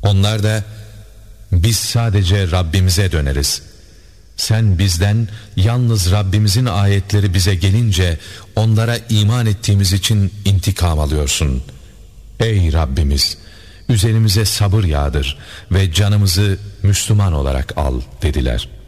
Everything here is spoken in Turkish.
Onlar da biz sadece Rabbimize döneriz. Sen bizden yalnız Rabbimizin ayetleri bize gelince onlara iman ettiğimiz için intikam alıyorsun. Ey Rabbimiz, üzerimize sabır yağdır ve canımızı Müslüman olarak al dediler.